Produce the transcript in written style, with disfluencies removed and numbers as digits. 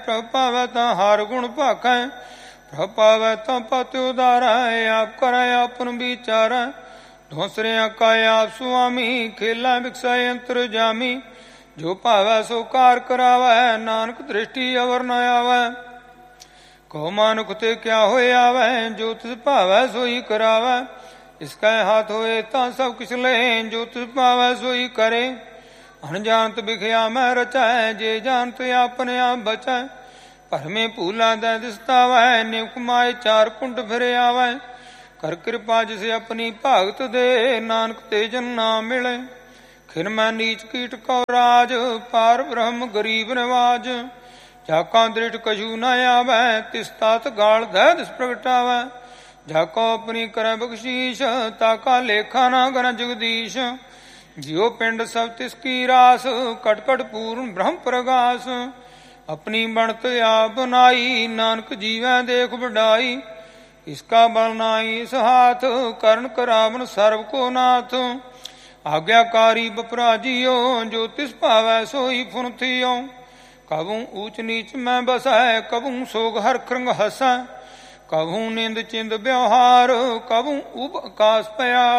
ਪ੍ਰਭ ਪਾਵੈ ਤਾਂ ਹਰ ਗੁਣ ਭਾਖੈ। ਪ੍ਰਭ ਪਾਵੈ ਤਾਂ ਪਤਿ ਉਦਾਰੈ। ਆਪ ਕਰੈ ਆਪਨ ਵਿਚਾਰੈ। ਦੂਸਰਿਆਂ ਕਾ ਆਪ ਸੁਆਮੀ। ਖੇਲਾ ਵਿਕਸੈ ਅੰਤਰ ਜਾਮੀ। ਜੋ ਭਾਵੈ ਸੋ ਕਾਰ ਕਰਾਵੈ। ਨਾਨਕ ਦ੍ਰਿਸ਼ਟੀ ਅਵਰ ਨ ਆਵੈ। ਕਉ ਮਾਨੁਖ ਤੇ ਕਿਆ ਹੋਇ ਆਵੈ। ਜੋ ਤਿਸ ਭਾਵੈ ਸੋਈ ਕਰਾਵੈ। ਇਸ ਕੈ ਹੱਥ ਹੋਏ ਤਾਂ ਸਭ ਕਿਛ ਲੈ। ਜੋ ਤਿਸ ਭਾਵੈ ਸੋਈ ਕਰੇ। ਅਣਜਾਨਤ ਵਿਖਿਆ ਮੈਂ ਰਚੈ। ਜੇ ਜਾਨਤ ਆਪਨੇ ਆਪ ਬਚੈ। ਭਰਮੇ ਭੂਲਾ ਦੈ ਦਿਸਤਾਵੈ। ਨਿਵ ਕਮਾਏ ਚਾਰ ਕੁੰਟ ਫਿਰ ਆਵੈ। ਕਰ ਕਿਰਪਾ ਜਿਸ ਆਪਣੀ ਭਾਗਤ ਦੇ। ਨਾਨਕ ਤੇ ਜਨ ਨਾ ਮਿਲੇ। ਖਿਨ ਮੈਂ ਨੀਚ ਕੀਟ ਕਉ ਰਾਜ। ਪਾਰ ਬ੍ਰਹਮ ਗਰੀਬ ਨਿਵਾਜ। ਜਾਕਾ ਦ੍ਰਿੜ ਕਛੂ ਨ ਆਵੈ। ਤਿਸ ਤਾਤ ਗਾਲ ਦੈ ਦਿਸ ਪ੍ਰਗਟਾਵੈ। ਜਾਕੋ ਆਪਣੀ ਕਰੈ ਬਖਸ਼ੀਸ਼। ਤਾਕਾ ਲੇਖਾ ਨਾ ਗਨ ਜਗਦੀਸ਼। ਜਿਉ ਪਿੰਡ ਸਭ ਤਿਸ ਕੀ ਰਾਸ। ਕਟ ਕਟ ਪੂਰਨ ਬ੍ਰਹਮ ਪ੍ਰਗਾਸ। ਆਪਣੀ ਬਣਤ ਆਪ ਬਨਾਈ। ਨਾਨਕ ਜੀਵੈ ਦੇਖ ਵਡਾਈ। ਇਸਕਾ ਬਲ ਨਾਹੀ ਇਸ ਹਾਥ। ਕਰਨ ਕਰਾਵਨ ਸਰਬ ਕੋ ਨਾਥ। ਆਗਿਆਕਾਰੀ ਬਪਰਾਜੀਓ। ਜੋ ਤਿਸ ਭਾਵੈ ਸੋਈ ਫੁਨ ਥਿਓ। ਕਬੂ ਊਚ ਨੀਚ ਮੈਂ ਬਸੈ। ਕਬੂ ਸੋਗ ਹਰਖ ਰੰਗ ਹਸੈ। ਕਬੂ ਨਿੰਦ ਚਿੰਦ ਵਿਵਹਾਰ। ਕਬੂ ਉਬ ਆਕਾਸ ਪਿਆ।